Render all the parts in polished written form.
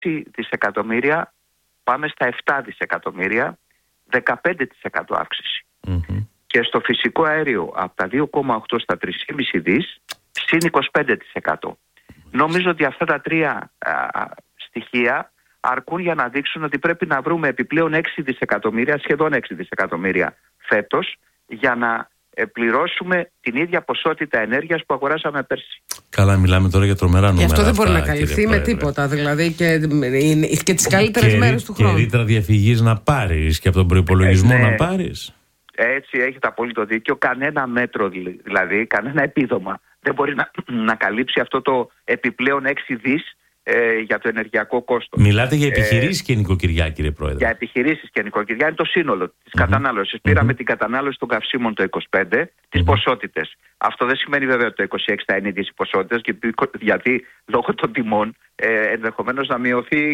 δισεκατομμύρια πάμε στα 7 δισεκατομμύρια, 15% αύξηση. Και στο φυσικό αέριο από τα 2,8 στα 3,5 δις, συν 25%. Νομίζω ότι αυτά τα τρία στοιχεία αρκούν για να δείξουν ότι πρέπει να βρούμε επιπλέον 6 δισεκατομμύρια, σχεδόν 6 δισεκατομμύρια φέτος, για να πληρώσουμε την ίδια ποσότητα ενέργειας που αγοράσαμε πέρσι. Καλά, μιλάμε τώρα για τρομερά νούμερα. Και αυτό δεν μπορεί να καλυφθεί με τίποτα. Δηλαδή και τις καλύτερες μέρες του χρόνου. Και ρήτρα διαφυγής να πάρεις και από τον προϋπολογισμό να πάρεις. Έτσι, έχετε απόλυτο δίκιο. Κανένα μέτρο, δηλαδή, κανένα επίδομα δεν μπορεί να καλύψει αυτό το επιπλέον 6 δις για το ενεργειακό κόστος. Μιλάτε για επιχειρήσεις και νοικοκυριά, κύριε Πρόεδρε. Για επιχειρήσεις και νοικοκυριά είναι το σύνολο της κατανάλωσης. Πήραμε την κατανάλωση των καυσίμων το 25, τις ποσότητες. Αυτό δεν σημαίνει βέβαια ότι το 26 θα είναι οι ίδιες ποσότητες, γιατί λόγω των τιμών ενδεχομένως να μειωθεί.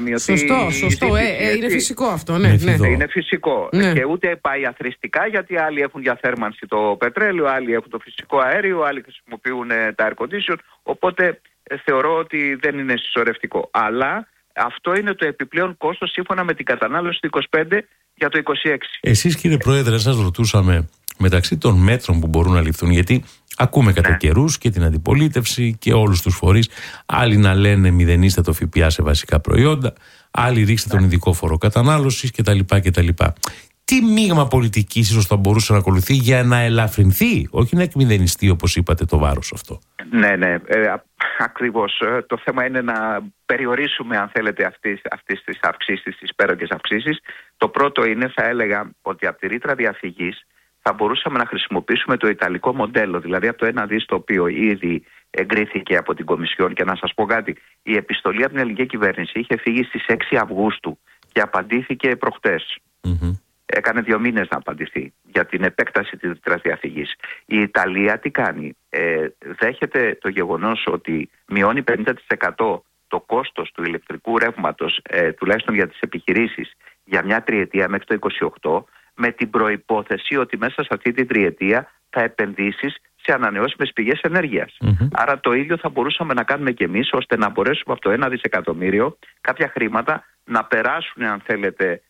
Σωστό. Είναι φυσικό αυτό. Ναι. Είναι φυσικό. Ναι. Και ούτε πάει αθρηστικά, γιατί άλλοι έχουν για θέρμανση το πετρέλαιο, άλλοι έχουν το φυσικό αέριο, άλλοι χρησιμοποιούν τα air condition. Οπότε θεωρώ ότι δεν είναι συσσωρευτικό. Αλλά αυτό είναι το επιπλέον κόστος σύμφωνα με την κατανάλωση του 25 για το 26. Εσείς, κύριε Πρόεδρε, σας ρωτούσαμε μεταξύ των μέτρων που μπορούν να ληφθούν, γιατί ακούμε κατά καιρούς και την αντιπολίτευση και όλους τους φορείς, άλλοι να λένε μηδενίστε το ΦΠΑ σε βασικά προϊόντα, άλλοι ρίξτε τον ειδικό φόρο κατανάλωσης κτλ. Τι μείγμα πολιτικής ίσως θα μπορούσε να ακολουθεί για να ελαφρυνθεί, όχι να εκμηδενιστεί, όπως είπατε, το βάρος αυτό? Ναι, ακριβώς. Το θέμα είναι να περιορίσουμε, αν θέλετε, αυτές τις αυξήσεις, τις υπέρογγες αυξήσεις. Το πρώτο είναι, θα έλεγα, ότι από τη ρήτρα διαφυγής θα μπορούσαμε να χρησιμοποιήσουμε το ιταλικό μοντέλο, δηλαδή από το 1 δις, το οποίο ήδη εγκρίθηκε από την Κομισιόν. Και να σας πω κάτι, η επιστολή από την ελληνική κυβέρνηση είχε φύγει στις 6 Αυγούστου και απαντήθηκε προχτές. Έκανε 2 μήνες να απαντηθεί για την επέκταση της ρήτρας διαφυγής. Η Ιταλία τι κάνει? Δέχεται το γεγονός ότι μειώνει 50% το κόστος του ηλεκτρικού ρεύματος, τουλάχιστον για τις επιχειρήσεις, για μια τριετία μέχρι το 28, με την προϋπόθεση ότι μέσα σε αυτή την τριετία θα επενδύσεις σε ανανεώσιμες πηγές ενέργειας. Άρα το ίδιο θα μπορούσαμε να κάνουμε και εμείς, ώστε να μπορέσουμε από το 1 δισεκατομμύριο κάποια χρήματα να περάσουν, αν θέλετε,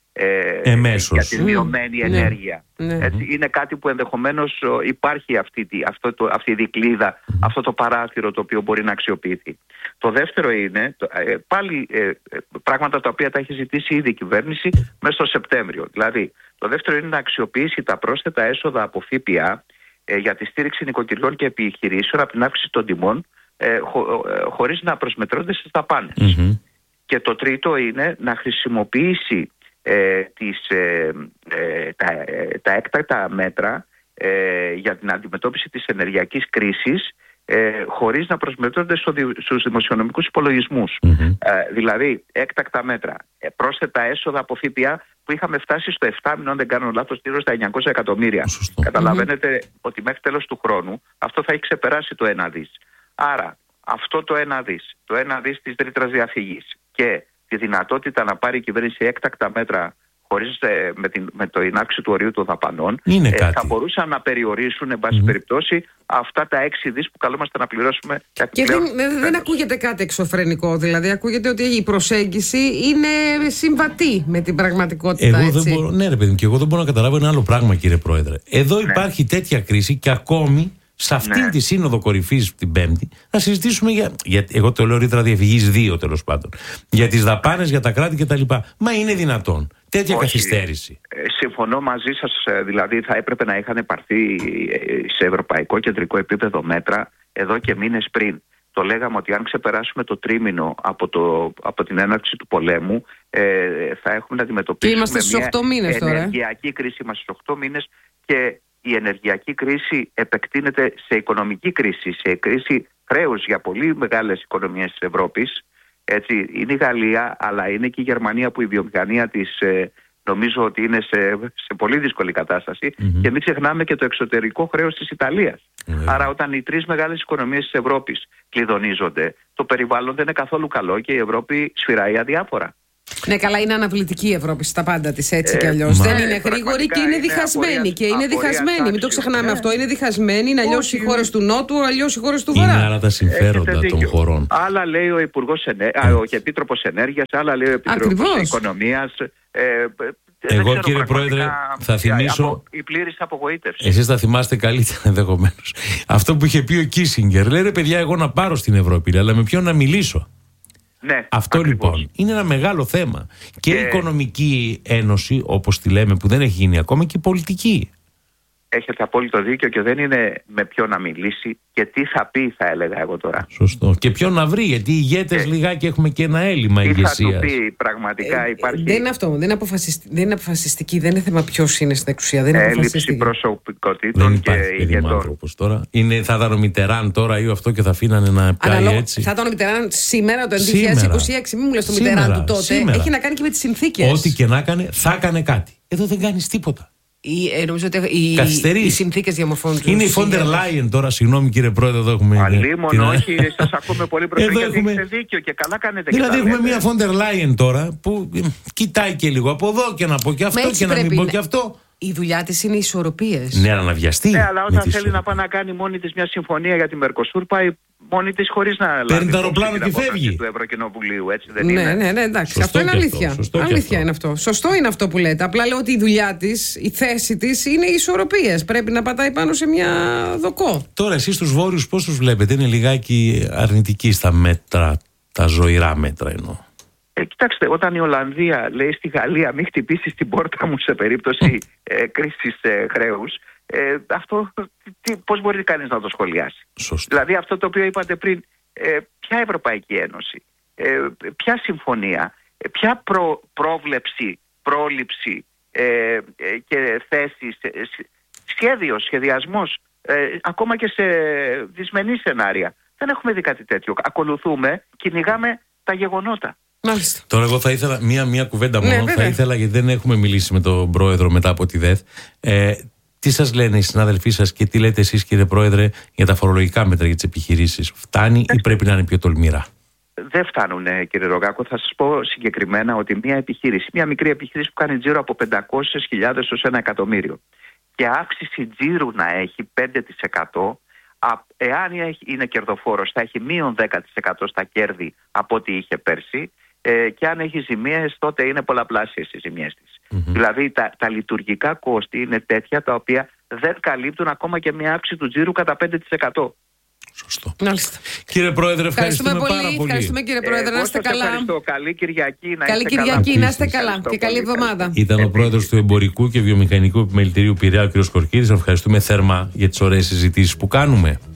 για τη μειωμένη ενέργεια. Έτσι, είναι κάτι που ενδεχομένως υπάρχει αυτή η δικλείδα, αυτό το παράθυρο το οποίο μπορεί να αξιοποιηθεί. Το δεύτερο είναι πάλι πράγματα τα οποία τα έχει ζητήσει ήδη η κυβέρνηση μέσα στο Σεπτέμβριο. Δηλαδή, το δεύτερο είναι να αξιοποιήσει τα πρόσθετα έσοδα από ΦΠΑ για τη στήριξη νοικοκυριών και επιχειρήσεων από την αύξηση των τιμών, χωρίς να προσμετρώνται στις δαπάνες. Και το τρίτο είναι να χρησιμοποιήσει τα έκτακτα μέτρα για την αντιμετώπιση της ενεργειακής κρίσης, χωρίς να προσμετρώνται στους δημοσιονομικούς υπολογισμούς. Δηλαδή έκτακτα μέτρα, πρόσθετα έσοδα από ΦΠΑ που είχαμε φτάσει στο 7, αν δεν κάνω λάθος, γύρω στα 900 εκατομμύρια. Καταλαβαίνετε ότι μέχρι τέλος του χρόνου αυτό θα έχει ξεπεράσει το 1 δις. Άρα αυτό το 1 δις της ρήτρας διαφυγής και τη δυνατότητα να πάρει η κυβέρνηση έκτακτα μέτρα χωρίς με το ενάξη του ορίου των δαπανών, θα μπορούσαν να περιορίσουν, εν πάση περιπτώσει, αυτά τα 6 δις που καλούμαστε να πληρώσουμε. Και δεν ακούγεται κάτι εξωφρενικό, δηλαδή ακούγεται ότι η προσέγγιση είναι συμβατή με την πραγματικότητα. Ναι, ρε παιδί μου, και εγώ δεν μπορώ να καταλάβω ένα άλλο πράγμα, κύριε Πρόεδρε. Εδώ υπάρχει τέτοια κρίση και ακόμη σε αυτήν τη σύνοδο κορυφής την Πέμπτη θα συζητήσουμε για εγώ το λέω ρήτρα διαφυγής 2 τέλος πάντων, για τις δαπάνες, για τα κράτη κτλ. Μα είναι δυνατόν τέτοια καθυστέρηση? Συμφωνώ μαζί σας, δηλαδή θα έπρεπε να είχαν πάρθει σε ευρωπαϊκό κεντρικό επίπεδο μέτρα εδώ και μήνες πριν. Το λέγαμε ότι αν ξεπεράσουμε το τρίμηνο από την έναρξη του πολέμου, θα έχουμε να αντιμετωπίσουμε μια ενεργειακή κρίση. Είμαστε στους 8 μήνες και η ενεργειακή κρίση επεκτείνεται σε οικονομική κρίση, σε κρίση χρέους για πολύ μεγάλες οικονομίες της Ευρώπης. Έτσι, είναι η Γαλλία, αλλά είναι και η Γερμανία που η βιομηχανία της νομίζω ότι είναι σε πολύ δύσκολη κατάσταση. Και μην ξεχνάμε και το εξωτερικό χρέος της Ιταλίας. Άρα όταν οι 3 μεγάλες οικονομίες της Ευρώπης κλειδονίζονται, το περιβάλλον δεν είναι καθόλου καλό και η Ευρώπη σφυράει αδιάφορα. Ναι, καλά, είναι αναβλητική η Ευρώπη στα πάντα της, έτσι κι αλλιώς. Δεν είναι γρήγορη και είναι διχασμένη. Και είναι διχασμένη. Μην το ξεχνάμε αυτό. Είναι διχασμένη. Είναι αλλιώς οι χώρες του Νότου, αλλιώς οι χώρες του Βορρά. Είναι άλλα τα συμφέροντα των χωρών. Άλλα λέει ο Επίτροπος Ενέργειας, άλλα λέει ο Επίτροπος Οικονομίας. Εγώ, κύριε Πρόεδρε, θα θυμίσω. Η πλήρης απογοήτευση. Εσείς θα θυμάστε καλύτερα ενδεχομένως. Αυτό που είχε πει ο Κίσινγκερ. Λέει, ρε παιδιά, εγώ να πάρω στην Ευρώπη, αλλά με ποιον να μιλήσω. Ναι, αυτό ακριβώς. Λοιπόν είναι ένα μεγάλο θέμα. Και η Οικονομική Ένωση, όπως τη λέμε, που δεν έχει γίνει ακόμα, και η πολιτική. Έχετε απόλυτο δίκιο και δεν είναι με ποιον να μιλήσει και τι θα πει, θα έλεγα εγώ τώρα. Σωστό. Και ποιον να βρει, γιατί οι ηγέτες λιγάκι έχουμε και ένα έλλειμμα ηγεσίας. Τι θα του πει, πραγματικά υπάρχει. Δεν είναι αυτό. Δεν είναι αποφασιστική. Δεν είναι θέμα ποιος είναι στην εξουσία. Δεν είναι έλλειψη προσωπικότητων και ηγετών. Τώρα. Θα ήταν ο Μιτεράν τώρα ή αυτό και θα αφήνανε να πιάει έτσι. Θα ήταν ο Μιτεράν σήμερα το 2026. Μην μου λες το Μιτεράν του τότε. Έχει να κάνει και με τις συνθήκες. Ό,τι και να έκανε, θα έκανε κάτι. Εδώ δεν κάνεις τίποτα. Νομίζω ότι οι συνθήκες διαμορφώνουν. Είναι η Φόντερ Λάιεν τώρα, συγγνώμη κύριε Πρόεδρε, εδώ έχουμε. Αλλήμον, όχι, σας ακούμε πολύ προσεκτικά γιατί έχετε δίκιο και καλά κάνετε. Δηλαδή έχουμε μια Φόντερ Λάιεν τώρα που κοιτάει και λίγο από εδώ και να πω και αυτό και να μην πω και αυτό. Η δουλειά της είναι οι ισορροπίες. Ναι, αλλά να βιαστεί. Ναι, αλλά όταν θέλει να πάει να κάνει μόνη της μια συμφωνία για τη Μερκοσούρ, πάει μόνη της χωρίς να λάβει. Παίρνει το αεροπλάνο και φεύγει. Του Ευρωκοινοβουλίου, έτσι δεν είναι? Ναι, εντάξει. Αυτό είναι αλήθεια. Αλήθεια είναι αυτό. Σωστό είναι αυτό που λέτε. Απλά λέω ότι η δουλειά της, η θέση της είναι οι ισορροπίες. Πρέπει να πατάει πάνω σε μια δοκό. Τώρα, εσείς τους Βόρειους πώς τους βλέπετε? Είναι λιγάκι αρνητικοί στα μέτρα, τα ζωηρά μέτρα εννοώ. Κοιτάξτε, όταν η Ολλανδία λέει στη Γαλλία μην χτυπήσει την πόρτα μου σε περίπτωση κρίσης χρέους, αυτό πώς μπορεί κανείς να το σχολιάσει? Σωστό. Δηλαδή αυτό το οποίο είπατε πριν, ποια Ευρωπαϊκή Ένωση, ποια συμφωνία, ποια πρόβλεψη, πρόληψη και θέσεις, σχεδιασμός, ακόμα και σε δυσμενή σενάρια. Δεν έχουμε δει κάτι τέτοιο. Ακολουθούμε, κυνηγάμε τα γεγονότα. Μάλιστα. Τώρα εγώ θα ήθελα μία κουβέντα μόνο, θα ήθελα, γιατί δεν έχουμε μιλήσει με τον Πρόεδρο μετά από τη ΔΕΘ. Τι σας λένε οι συνάδελφοί σας και τι λέτε εσείς, κύριε Πρόεδρε, για τα φορολογικά μέτρα για τις επιχειρήσεις? Φτάνει ή πρέπει να είναι πιο τολμηρά? Δεν φτάνουν, κύριε Ρογάκο. Θα σας πω συγκεκριμένα ότι μια μικρή επιχείρηση που κάνει τζίρο από 500.000 ως 1 εκατομμύριο και αύξηση τζίρου να έχει 5%, εάν είναι κερδοφόρος θα έχει μείον 10% στα κέρδη από ό,τι είχε πέρσι, και αν έχει ζημίες τότε είναι πολλαπλάσιες οι ζημίες της. Δηλαδή τα λειτουργικά κόστη είναι τέτοια τα οποία δεν καλύπτουν ακόμα και μια αύξηση του τζίρου κατά 5%. Σωστό. Μάλιστα. Κύριε Πρόεδρε, ευχαριστούμε πάρα πολύ. Ευχαριστούμε, κύριε Πρόεδρε, να είστε καλά. Καλή Κυριακή, να είστε καλά και καλή εβδομάδα. Ήταν ο Πρόεδρος του Εμπορικού και Βιομηχανικού Επιμελητηρίου Πειραιά, ο κ. Κορκίδης. Ευχαριστούμε θερμά για τις ωραίες συζητήσεις που κάνουμε.